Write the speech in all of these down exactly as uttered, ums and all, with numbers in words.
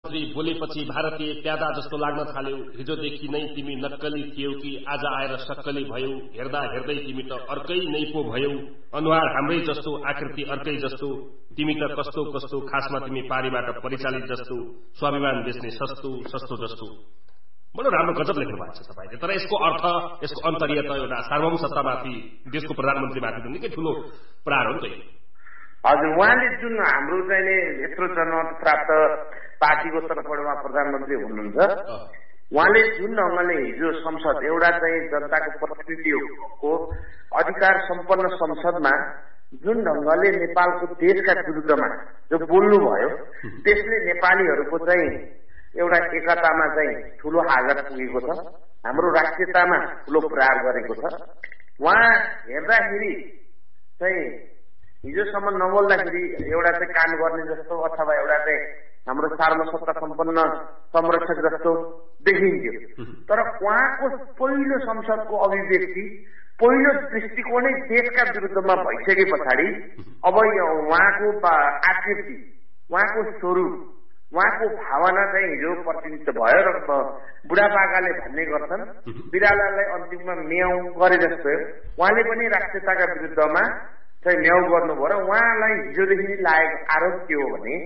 बोलेपछि भारतीय प्यादा जस्तो लाग्न थाल्यो। हिजोदेखि नै तिमी नक्कली थियौ कि आज आएर सक्कली भयौ। हेर्दा हेर्दै तिमी त अर्कै नै पो भयौ। अनुहार हाम्रै जस्तो, आकृति अर्कै जस्तो। तिमी त कस्तो कस्तो, खासमा तिमी पारीबाट परिचालित जस्तो। स्वाभिमान बेच्ने सस्तो सस्तो जस्तो। बडो राम्रो गजब लेख्नु भएको छ तपाईँले। तर यसको अर्थ, यसको अन्तर्य त एउटा सार्वभौम सत्तामाथि, देशको प्रधानमन्त्रीमाथि त निकै ठूलो प्रहार हो नि त। हजुर, उहाँले जुन हाम्रो चाहिँ यत्रो जनमत प्राप्त पार्टीको तर्फबाट उहाँ प्रधानमन्त्री हुनुहुन्छ, उहाँले जुन ढङ्गले हिजो संसद एउटा चाहिँ जनताको प्रतिनिधिको अधिकार सम्पन्न संसदमा जुन ढङ्गले नेपालको देशका विरुद्धमा जो बोल्नुभयो, त्यसले नेपालीहरूको चाहिँ एउटा एकतामा चाहिँ ठूलो आघात पुगेको छ, हाम्रो राष्ट्रियतामा ठूलो प्रहार गरेको छ। उहाँ हेर्दाखेरि चाहिँ हिजोसम्म नबोल्दाखेरि एउटा चाहिँ काम गर्ने जस्तो अथवा एउटा चाहिँ हाम्रो सार्वसत्ता सम्पन्न संरक्षक जस्तो देखिन्थ्यो। तर उहाँको पहिलो संसदको अभिव्यक्ति, पहिलो दृष्टिकोणै देशका विरुद्धमा भइसके पछाडि अब उहाँको आकृति, उहाँको स्वरूप, उहाँको भावना चाहिँ हिजो प्रतिनिधित्व भयो। र बुढापाकाले भन्ने गर्छन्, बिरालालाई अन्तिममा म्याउ गरे जस्तो उहाँले पनि राष्ट्रियताका विरुद्धमा चाहिँ म्याउ गर्नुभयो। र उहाँलाई हिजोदेखि लागेको आरोप के हो भने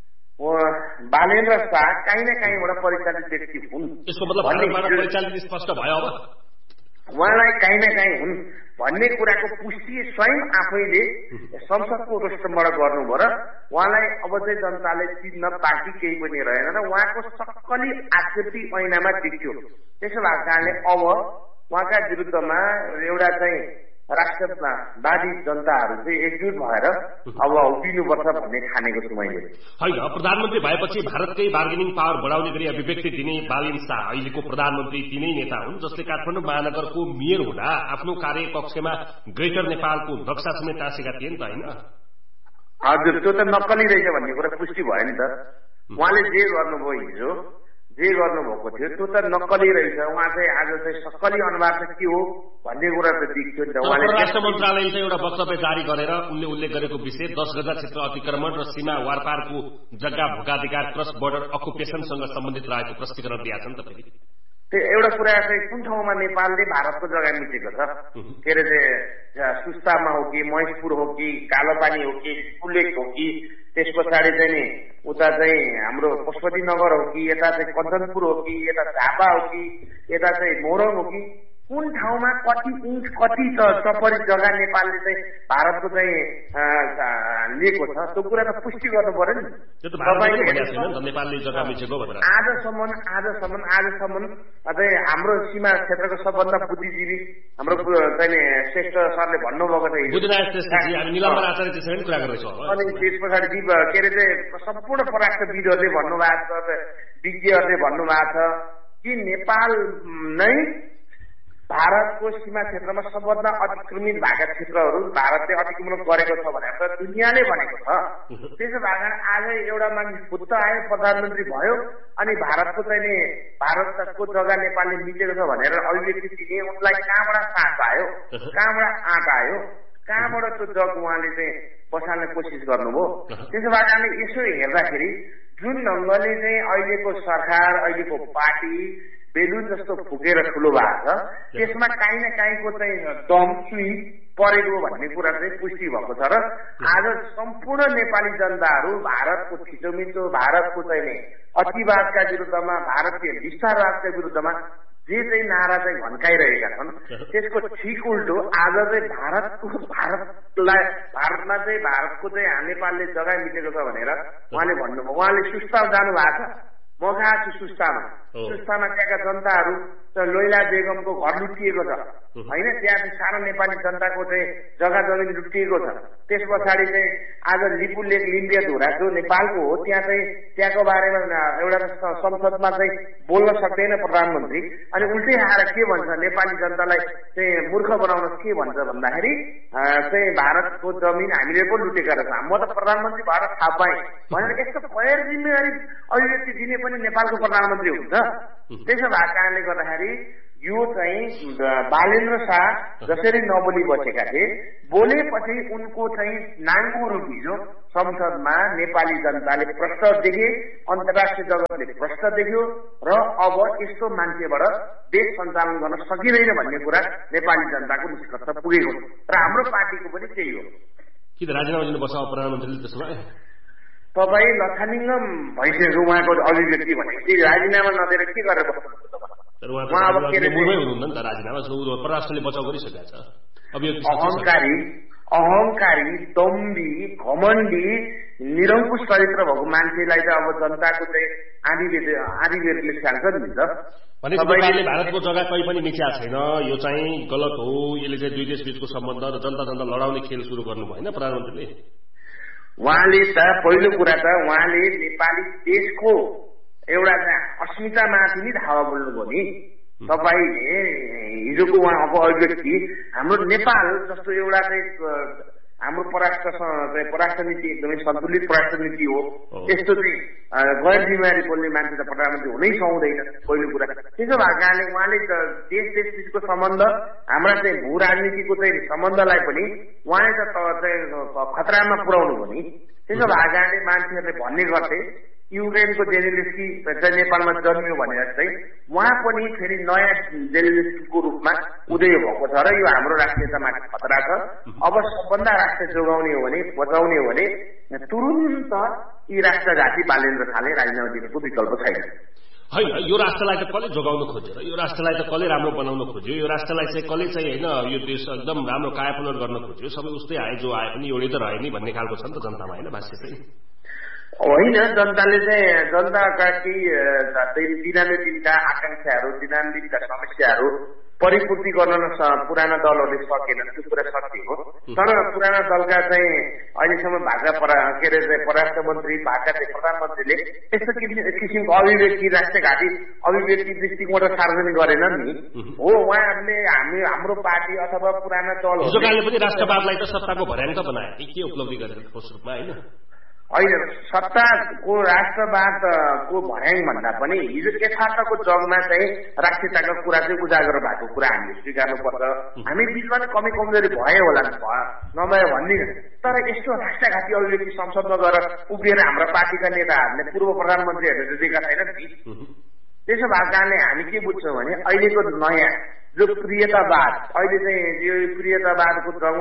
बालेन्द्र शाह काहीँ न काहीँबाट परिचालित व्यक्ति हुन्। यसको मतलब परिचालित स्पष्ट भयो। अब उहाँलाई काहीँ न काहीँ हुन् भन्ने कुराको पुष्टि स्वयं आफैले संसदको रोस्टरबाट गर्नुभयो। र उहाँलाई अब चाहिँ जनताले चिन्न बाँकी केही पनि रहेन र उहाँको सक्कली आकृति ऐनामा देख्यो। त्यसो भएको कारणले अब उहाँका विरुद्धमा एउटा चाहिँ राष्ट्रवादी जनताहरू चाहिँ एकजुट भएर अब उभिनुपर्छ भन्ने ठानेको छु मैले। होइन, प्रधानमन्त्री भएपछि भारतकै बार्गेनिङ पावर बढाउने गरी अभिव्यक्ति दिने बालेन्द्र शाह अहिलेको प्रधानमन्त्री तिनै नेता हुन् जसले काठमाडौँ महानगरको मेयर हुँदा आफ्नो कार्यकक्षमा ग्रेटर नेपालको नक्सा समेत टाँसेका थिए नि त, होइन? हजुर, त्यो त नक्कली रहेछ भन्ने कुरा पुष्टि भयो नि त। उहाँले जे गर्नुभयो हिजो, जे गर्नुभएको थियो त्यो त नक्कली रहेछ। उहाँ चाहिँ आज चाहिँ सक्कली अनुहार चाहिँ के हो भन्ने कुरा त देखियो नि त। उहाँले परराष्ट्र मन्त्रालयले चाहिँ एउटा वक्तव्य जारी गरेर उनले उल्लेख गरेको विषय दस गजा क्षेत्र अतिक्रमण र सीमा वारपारको जग्गा भोगाधिकार क्रस बोर्डर अकुपेसनसँग सम्बन्धित रहेको प्रष्टीकरण दिएका छन् तपाईँले। त्यो एउटा कुरा चाहिँ कुन ठाउँमा नेपालले भारतको जग्गा मिचेको छ, के अरे सुस्तामा हो कि महेशपुर हो कि कालोपानी हो कि कुलेक हो कि त्यस पछाडि चाहिँ नि उता चाहिँ हाम्रो पशुपति नगर हो कि यता चाहिँ कञ्चनपुर हो कि यता झापा हो कि यता चाहिँ मोरङ हो कि कुन ठाउँमा कति इन्च कति चपरी जग्गा नेपालले चाहिँ भारतको चाहिँ लिएको छ त्यो कुरा त पुष्टि गर्नु पर्यो नि। आजसम्म आजसम्म आजसम्म चाहिँ हाम्रो सीमा क्षेत्रको सबभन्दा बुद्धिजीवी हाम्रो चाहिँ श्रेष्ठ सरले भन्नुभएको छ। अनि त्यस पछाडि के अरे चाहिँ सम्पूर्ण परराष्ट्रविदहरूले भन्नुभएको छ, विज्ञहरूले भन्नुभएको छ कि नेपाल नै भारतको सीमा क्षेत्रमा सबभन्दा अतिक्रमित भएका क्षेत्रहरू भारतले अतिक्रमण गरेको छ भनेर दुनियाँले भनेको छ। त्यसो भएर आज एउटा मान्छे फुत्त आयो, प्रधानमन्त्री भयो, अनि भारतको चाहिँ नि भारतको जग्गा नेपालले मिचेको छ भनेर अभिव्यक्ति दिने उनलाई कहाँबाट साथ आयो, कहाँबाट आँट आयो, कहाँबाट त्यो जग उहाँले चाहिँ बसाल्ने कोसिस गर्नुभयो। त्यसो भएर यसो हेर्दाखेरि जुन ढङ्गले चाहिँ अहिलेको सरकार, अहिलेको पार्टी बेलुन जस्तो फुकेर ठुलो भएको छ, त्यसमा काहीँ न काहीँको चाहिँ दम सुई परेको भन्ने कुरा चाहिँ पुष्टि भएको छ। र आज सम्पूर्ण नेपाली जनताहरू भारतको थिचोमिचो, भारतको चाहिँ अतिवादका विरुद्धमा, भारतीय विस्तारवादका विरुद्धमा जे चाहिँ नारा चाहिँ भन्काइरहेका छन् त्यसको ठिक उल्टो आज चाहिँ भारतको भारतलाई भारतमा चाहिँ भारतको चाहिँ नेपालले जग्गा मिलेको छ भनेर उहाँले भन्नुभयो। उहाँले सुस्ता जानु भएको छ, म गएको छु सुस्तामा, सुस्तामा त्यहाँका जनताहरू लोइला बेगमको घर लुटिएको छ होइन, त्यहाँ चाहिँ सारा नेपाली जनताको चाहिँ जग्गा जमिन लुटिएको छ। त्यस पछाडि चाहिँ आज लिपु लेक लिम्बिया धुरा जो नेपालको हो त्यहाँ चाहिँ त्यहाँको बारेमा एउटा संसदमा चाहिँ बोल्न सक्दैन प्रधानमन्त्री, अनि उल्टै आएर के भन्छ नेपाली जनतालाई चाहिँ मूर्ख बनाउन के भन्छ भन्दाखेरि चाहिँ भारतको जमिन हामीले पो लुटेका रहेछ, म त प्रधानमन्त्री भएर थाहा पाएँ भनेर यस्तो गैर जिम्मेवारी अभिव्यक्ति दिने पनि नेपालको प्रधानमन्त्री हुन्छ। त्यसो भएको कारणले गर्दाखेरि यो चाहिँ बालेन्द्र शाह जसरी नबोली बसेका थिए, बोलेपछि उनको चाहिँ नाङ्गो रूप हिजो संसदमा नेपाली जनताले प्रश्न देखे, अन्तर्राष्ट्रिय जगतले प्रश्न देख्यो र अब यस्तो मान्छेबाट देश सञ्चालन गर्न सकिँदैन भन्ने कुरा नेपाली जनताको निष्कर्ष पुगेको र हाम्रो पार्टीको पनि त्यही हो। किन राजीनामा दिनुपर्छ प्रधानमन्त्रीले? त्यसो भए तपाईँ लथालिङ्गम भइसक्यो उहाँको अभिव्यक्ति भनेपछि राजीनामा नदिएर के गरेर बस्नुहुन्छ? अहंकारी अहंकारी दम्बी घमण्डी निरङ्कुश चरित्र भएको मान्छेलाई त अब जनताको चाहिँ आधी आधी बेरले स्याहाल्छ नि त। नेपालले भारतको जग्गा कहीँ पनि मिच्या छैन, यो चाहिँ गलत हो, यसले चाहिँ दुई देश बीचको सम्बन्ध र जनता जनता लडाउने खेल सुरु गर्नु भएन प्रधानमन्त्रीले। उहाँले त पहिलो कुरा त उहाँले नेपाली देशको एउटा अस्मितामाथि नै धावा बोल्नुभयो नि। तपाईँले हिजोको उहाँको अभिव्यक्ति हाम्रो नेपाल जस्तो एउटा चाहिँ हाम्रो परराष्ट्र परराष्ट्र नीति एकदमै सन्तुलित परराष्ट्र नीति हो, यस्तो चाहिँ गैर जिम्मेवारी बोल्ने मान्छे त प्रधानमन्त्री हुनै सक्दैन पहिलो कुरा। त्यसो भएको कारणले उहाँले देश देश बीचको सम्बन्ध, हाम्रा चाहिँ भू राजनीतिको चाहिँ सम्बन्धलाई पनि उहाँले त चाहिँ खतरामा पुर्याउनु भयो नि। त्यसो भएको कारणले मान्छेहरूले भन्ने गर्थे युक्रेनको जेलेन्स्की चाहिँ नेपालमा जन्मियो भनेर चाहिँ उहाँ पनि फेरि नयाँ जेलेन्स्कीको रूपमा उदय भएको छ र यो हाम्रो राष्ट्रियतामाथि खतरा छ। अब सबभन्दा राष्ट्र जोगाउने हो भने बचाउने हो भने तुरुन्त यी राष्ट्रघाती बालेन्द्र शाहले राजीनामा दिनुको विकल्प छैन। होइन, यो राष्ट्रलाई त कसले जोगाउन खोज्यो र यो राष्ट्रलाई त कसले राम्रो बनाउन खोज्यो, यो राष्ट्रलाई चाहिँ कसले चाहिँ होइन यो देश एकदम राम्रो कायापलट गर्न खोज्यो, सबै उस्तै आए जो आए पनि एउटै त रहे नि भन्ने खालको छ नि त जनतामा, होइन भाष्य चाहिँ होइन। जनताले चाहिँ जनताका केही दिनानुदिनका आकांक्षाहरू, दिनानुदिनका समस्याहरू परिपूर्ति गर्न पुराना दलहरूले सकेनन्, त्यो कुरा सत्य हो। तर पुराना दलका चाहिँ अहिलेसम्म भएका के अरे चाहिँ परराष्ट्र मन्त्री भएका चाहिँ प्रधानमन्त्रीले यस्तो किसिमको अभिव्यक्ति राष्ट्रघाती अभिव्यक्ति दृष्टिकोण सार्वजनिक गरेनन् नि। हो, उहाँहरूले हामी हाम्रो पार्टी अथवा पुराना दल पनि राष्ट्रवादलाई त सत्ताको भर्याङ त बनाए के उपलब्धि गरेर ठोस रूपमा, होइन होइन सत्ताको राष्ट्रवादको भर्याङ भन्दा पनि हिजो यथार्थको जगमा चाहिँ राष्ट्रियताको कुरा चाहिँ उजागर भएको कुरा हामीले स्वीकार्नुपर्छ। हामी बिचमा कमी कमजोरी भयो होला नभए भन्दिनँ, तर यस्तो राष्ट्रघाती अभिव्यक्ति संसदमा गएर उभिएर हाम्रा पार्टीका नेताहरूले पूर्व प्रधानमन्त्रीहरूले दिएका छैनन् नि। त्यसो भएको कारणले हामी के बुझ्छौँ भने अहिलेको नयाँ जो प्रियतावाद, अहिले चाहिँ यो प्रियतावादको जगमा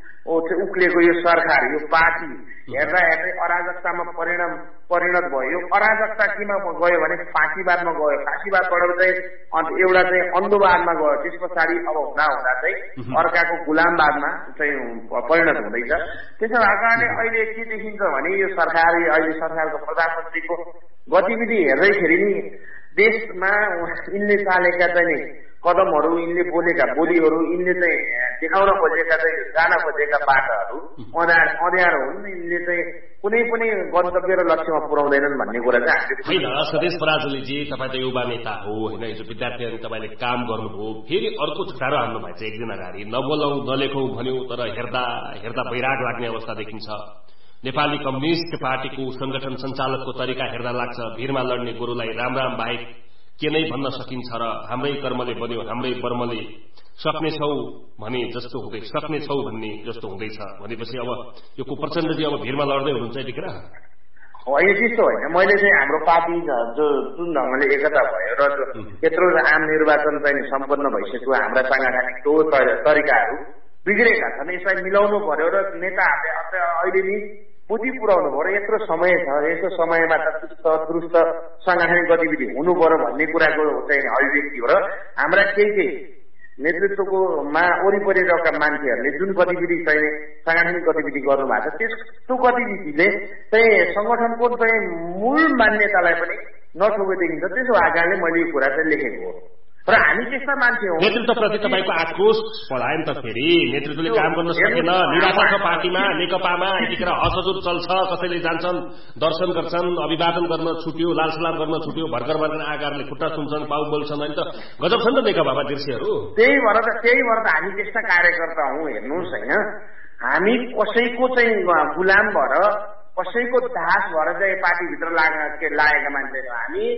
उक्लेको यो सरकार, यो पार्टी हेर्दा हेर्दै अराजकतामा परिणाम परिणत भयो। यो अराजकता केमा गयो भने फाँसीवादमा गयो, फाँसीवादबाट चाहिँ एउटा चाहिँ अन्धवादमा गयो, त्यस पछाडि अब हुँदा हुँदा चाहिँ अर्काको गुलामवादमा चाहिँ परिणत हुँदैछ। त्यसो भएको कारणले अहिले के देखिन्छ भने यो सरकार अहिले सरकारको प्रधानमन्त्रीको गतिविधि हेर्दैखेरि नि देशमा यिनले चालेका चाहिँ कदमहरू, यिनले बोलेका बोलीहरू, यिनले चाहिँ देखाउन खोजेका चाहिँ जान खोजेका बाटोहरू अँध्यार अँध्यार हुन्। यिनले चाहिँ कुनै पनि गन्तव्य र लक्ष्यमा पुर्याउँदैनन् भन्ने कुरा चाहिँ होइन। सदेश पराजुलीजी, तपाईँ त युवा नेता हो होइन, हिजो विद्यार्थीहरू तपाईँले काम गर्नुभयो, फेरि अर्को छुटारो हाल्नु भएछ एक दिन अगाडि, नबोलौँ नलेखौँ भन्यो, तर हेर्दा हेर्दा वैराग लाग्ने अवस्था देखिन्छ। नेपाली कम्युनिस्ट पार्टीको संगठन सञ्चालकको तरिका हेर्दा लाग्छ भिरमा लड्ने गोरुलाई राम राम बाहेक के नै भन्न सकिन्छ र हाम्रै कर्मले बन्यो हाम्रै बर्मले सक्नेछौ भने जस्तो हुँदै सक्नेछौ भन्ने जस्तो हुँदैछ भनेपछि अब यो प्रचण्डजी अब भिरमा लड्दै हुनुहुन्छ यतिखेर? होइन, त्यस्तो होइन। मैले चाहिँ हाम्रो पार्टी जो जुन ढङ्गले एकता भयो र यत्रो आम निर्वाचन चाहिँ सम्पन्न भइसक्यो, हाम्रा सांगठनिक त्यो तरिकाहरू बिग्रेका छन्, यसलाई मिलाउनु पर्यो र नेताहरूले अहिले नि बुद्धि पुर्याउनु पर्यो। यत्रो समय छ, यस्तो समयमा चुस्त दुरुस्त सांगठनिक गतिविधि हुनु पर्यो भन्ने कुराको चाहिँ अभिव्यक्ति हो। र हाम्रा केही केही नेतृत्वको मा वरिपरि रहेका मान्छेहरूले जुन गतिविधि चाहिँ सांगठनिक गतिविधि गर्नु भएको छ, त्यस्तो गतिविधिले चाहिँ संगठनको चाहिँ मूल मान्यतालाई पनि नछोएको देखिन्छ। त्यसो भएको कारणले मैले यो कुरा चाहिँ लेखेको हो। र हामी त्यस्ता मान्छे हौ। नेतृत्वप्रति तपाईँको आक्रोश पढायो नि त, फेरि नेतृत्वले काम गर्न सकेन, निराशा छ पार्टीमा, नेकपामा यतिखेर असजुर चल्छ, कसैले जान्छन् दर्शन गर्छन्, अभिवादन गर्न छुट्यो, लाल सलाम गर्न छुट्यो, भर्खर भर्खर आकारले खुट्टा सुन्छन्, पाउ बोल्छन्, अनि त गजब छ नि त नेकपामा दृश्यहरू। त्यही भएर त त्यही भएर त हामी त्यस्ता कार्यकर्ता हौ। हेर्नुहोस् होइन, हामी कसैको चाहिँ गुलाम भएर कसैको दास भएर चाहिँ पार्टीभित्र लागेका मान्छे हामी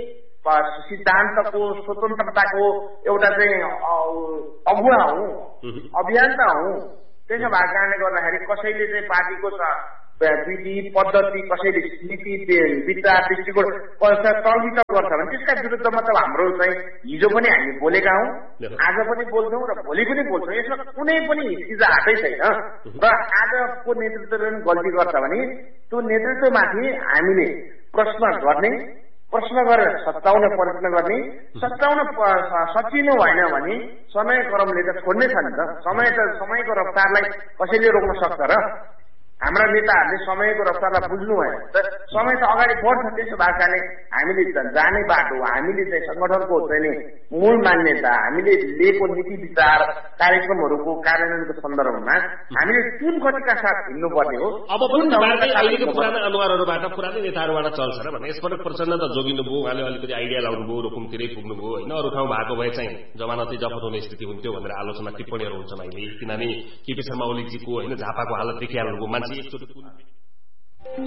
सिद्धान्तको स्वतन्त्रताको एउटा चाहिँ अगुवा हुँ, अभियन्ता हुँ। त्यसो भएको कारणले गर्दाखेरि कसैले चाहिँ पार्टीको विधि पद्धति, कसैले नीति विचार दृष्टिकोण तलबिचल गर्छ भने त्यसका विरुद्धमा त हाम्रो चाहिँ हिजो पनि हामी बोलेका हौँ, आज पनि बोल्छौँ र भोलि पनि बोल्छौँ। यसमा कुनै पनि हिचकिचाहटै छैन। र आजको नेतृत्वले पनि गल्ती गर्छ भने त्यो नेतृत्वमाथि हामीले प्रश्न गर्ने, प्रश्न गरेर सच्याउन प्रयत्न गर्ने। सच्याउन सचिनु भएन भने समय क्रमले त छोड्नै छ नि त। समय त समयको रफ्तारलाई कसैले रोक्न सक्छ र? हाम्रा नेताहरूले समयको रफ्तारलाई बुझ्नु भएन। समय त अगाडि बढ्छ। त्यसो भएकाले हामीले जाने बाटो, हामीले चाहिँ संगठनको चाहिँ मूल मान्यता, हामीले लिएको नीति विचार कार्यक्रमहरूको कार्यान्वयनको सन्दर्भमा हामीले जुन गतिका साथ हिँड्नुपर्ने हो। अब पनि अहिलेको पुराना अनुहारहरूबाट, पुरानै नेताहरूबाट चल्छ र भने यसपटक प्रचण्ड त जोगिनुभयो, उहाँले अलिकति आइडिया लाउनुभयो, रुकुमतिरै पुग्नुभयो होइन। अरू ठाउँ भएको भए चाहिँ जमानतै जफत हुने स्थिति हुन्थ्यो भनेर आलोचना टिप्पणीहरू हुन्छन् अहिले। किनभने केपी शर्मा ओलीजीको होइन झापाको हालत देखिहाल्नुभयो, मान्छे एकचोटि